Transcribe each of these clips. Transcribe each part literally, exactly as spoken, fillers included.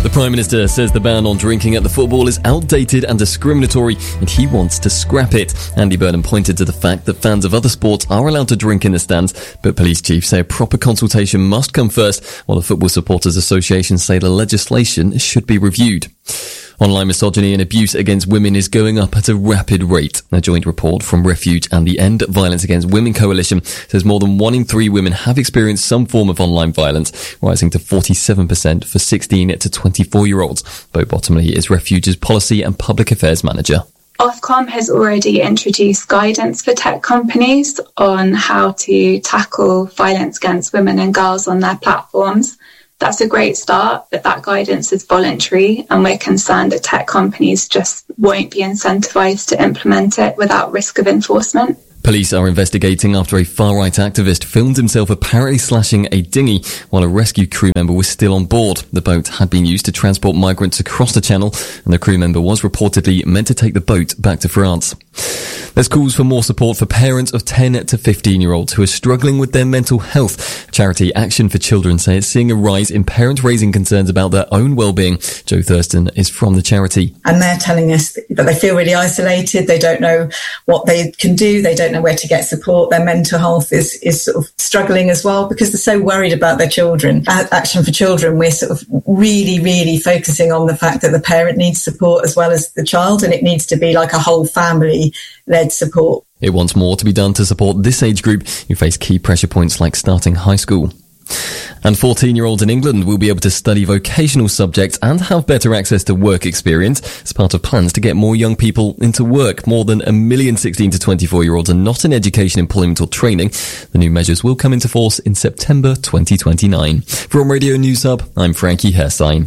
The Prime Minister says the ban on drinking at the football is outdated and discriminatory, and he wants to scrap it. Andy Burnham pointed to the fact that fans of other sports are allowed to drink in the stands, but police chiefs say a proper consultation must come first, while the Football Supporters Association say the legislation should be reviewed. Online misogyny and abuse against women is going up at a rapid rate. A joint report from Refuge and the End Violence Against Women Coalition says more than one in three women have experienced some form of online violence, rising to forty-seven percent for sixteen to twenty-four-year-olds. Bo Bottomley is Refuge's Policy and Public Affairs Manager. Ofcom has already introduced guidance for tech companies on how to tackle violence against women and girls on their platforms. That's a great start, but that guidance is voluntary, and we're concerned that tech companies just won't be incentivised to implement it without risk of enforcement. Police are investigating after a far-right activist filmed himself apparently slashing a dinghy while a rescue crew member was still on board. The boat had been used to transport migrants across the channel, and the crew member was reportedly meant to take the boat back to France. There's calls for more support for parents of ten to fifteen-year-olds who are struggling with their mental health. Charity Action for Children say it's seeing a rise in parents raising concerns about their own well-being. Jo Thurston is from the charity. And they're telling us that they feel really isolated. They don't know what they can do. They don't know where to get support. Their mental health is, is sort of struggling as well because they're so worried about their children. At Action for Children, we're sort of really, really focusing on the fact that the parent needs support as well as the child, and it needs to be like a whole family-led support. It wants more to be done to support this age group who face key pressure points like starting high school. And fourteen-year-olds in England will be able to study vocational subjects and have better access to work experience as part of plans to get more young people into work. More than a million sixteen to twenty-four-year-olds are not in education, employment or training. The new measures will come into force in September twenty twenty-nine. From Radio News Hub, I'm Frankie Herstein.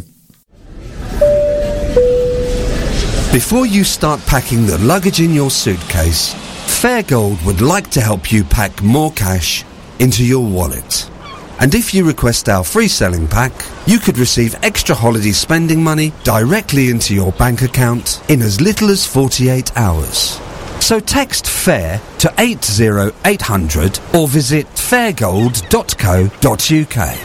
Before you start packing the luggage in your suitcase, Fairgold would like to help you pack more cash into your wallet. And if you request our free selling pack, you could receive extra holiday spending money directly into your bank account in as little as forty-eight hours. So text FAIR to eight zero eight hundred or visit fairgold dot co dot uk.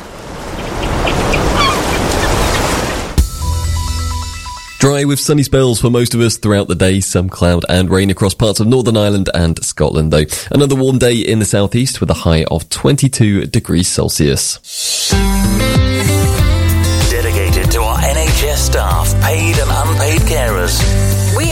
Dry with sunny spells for most of us throughout the day. Some cloud and rain across parts of Northern Ireland and Scotland, though. Another warm day in the southeast with a high of twenty-two degrees Celsius. Dedicated to our N H S staff, paid and unpaid carers.